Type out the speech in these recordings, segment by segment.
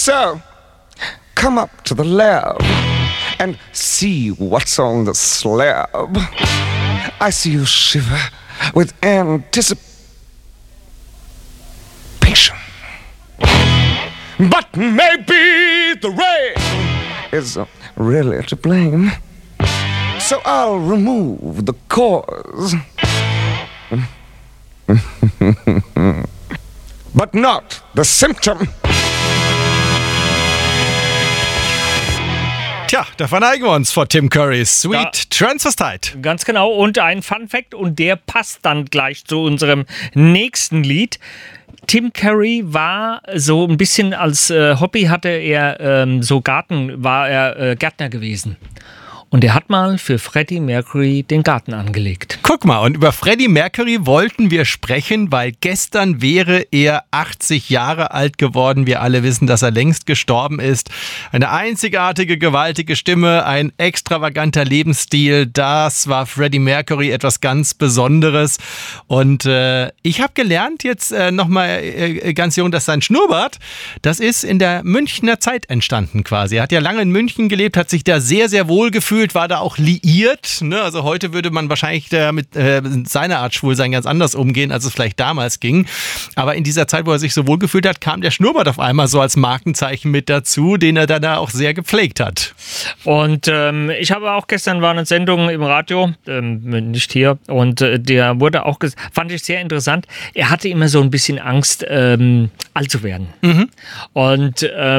So, come up to the lab and see what's on the slab. I see you shiver with anticipation. But maybe the rain is really to blame. So I'll remove the cause. But not the symptom. Tja, da verneigen wir uns vor Tim Currys Sweet Transvestite. Ganz genau. Und ein Fun-Fact, und der passt dann gleich zu unserem nächsten Lied. Tim Curry war so ein bisschen als Hobby hatte er war er Gärtner gewesen. Und er hat mal für Freddie Mercury den Garten angelegt. Guck mal, und über Freddie Mercury wollten wir sprechen, weil gestern wäre er 80 Jahre alt geworden. Wir alle wissen, dass er längst gestorben ist. Eine einzigartige, gewaltige Stimme, ein extravaganter Lebensstil. Das war Freddie Mercury, etwas ganz Besonderes. Und ich habe gelernt jetzt nochmal ganz jung, dass sein Schnurrbart, das ist in der Münchner Zeit entstanden quasi. Er hat ja lange in München gelebt, hat sich da sehr, sehr wohl gefühlt, war da auch liiert. Ne? Also heute würde man wahrscheinlich mit seiner Art Schwulsein ganz anders umgehen, als es vielleicht damals ging. Aber in dieser Zeit, wo er sich so wohl gefühlt hat, kam der Schnurrbart auf einmal so als Markenzeichen mit dazu, den er dann auch sehr gepflegt hat. Und ich habe auch gestern war eine Sendung im Radio, nicht hier, und der wurde auch, fand ich sehr interessant, er hatte immer so ein bisschen Angst, alt zu werden. Mhm. Und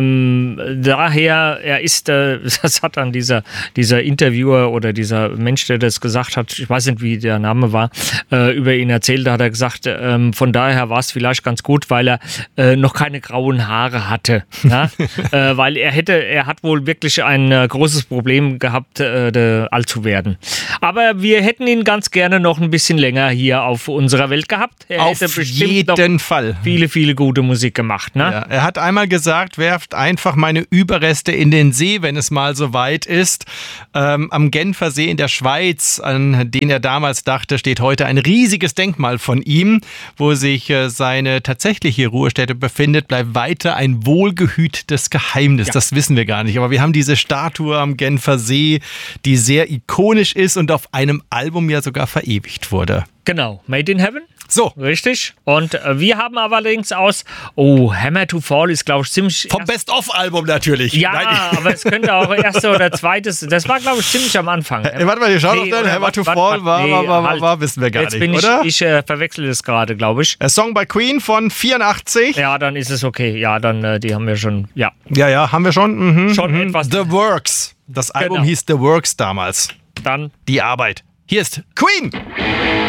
daher, er ist, das hat dann dieser Interviewer oder dieser Mensch, der das gesagt hat, ich weiß nicht, wie der Name war, über ihn erzählt, da hat er gesagt, von daher war es vielleicht ganz gut, weil er noch keine grauen Haare hatte. Ja? Weil er hat wohl wirklich ein großes Problem gehabt, alt zu werden. Aber wir hätten ihn ganz gerne noch ein bisschen länger hier auf unserer Welt gehabt. Er auf hätte bestimmt jeden noch Fall viele, viele gute Musik gemacht. Ne? Ja, er hat einmal gesagt, werft einfach meine Überreste in den See, wenn es mal so weit ist. Am Genfer See in der Schweiz, an den er damals dachte, steht heute ein riesiges Denkmal von ihm, wo sich seine tatsächliche Ruhestätte befindet, bleibt weiter ein wohlgehütetes Geheimnis. Ja. Das wissen wir gar nicht. Aber wir haben diese Statue am Genfer See, die sehr ikonisch ist und auf einem Album ja sogar verewigt wurde. Genau, Made in Heaven. So. Richtig. Und wir haben aber allerdings Hammer to Fall ist, glaube ich, ziemlich... Vom Best-of-Album natürlich. Ja, aber es könnte auch erste oder zweites... Das war, glaube ich, ziemlich am Anfang. Warte mal, wir schauen auf den. Hammer to Fall war, wissen wir gar jetzt nicht, oder? Ich verwechsel das gerade, glaube ich. Ein Song bei Queen von 84. Ja, dann ist es okay. Ja, dann, die haben wir schon, ja. Ja, haben wir schon. Schon etwas. The Works. Das Album hieß The Works damals. Dann die Arbeit. Hier ist Queen.